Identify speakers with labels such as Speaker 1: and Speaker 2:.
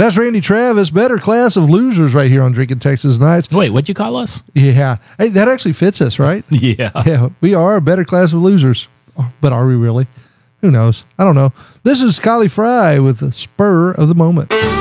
Speaker 1: That's Randy Travis, better class of losers right here on Drinking Texas Nights.
Speaker 2: Wait, what'd you call us?
Speaker 1: Yeah. Hey, that actually fits us, right?
Speaker 2: Yeah.
Speaker 1: Yeah, we are a better class of losers. But are we really? Who knows? I don't know. This is Kylie Fry with the spur of the moment.